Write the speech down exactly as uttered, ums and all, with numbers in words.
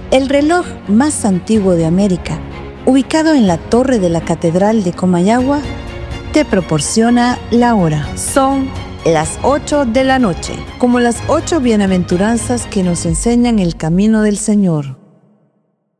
El reloj más antiguo de América, ubicado en la torre de la Catedral de Comayagua, te proporciona la hora. Son las ocho de la noche, como las ocho bienaventuranzas que nos enseñan el camino del Señor.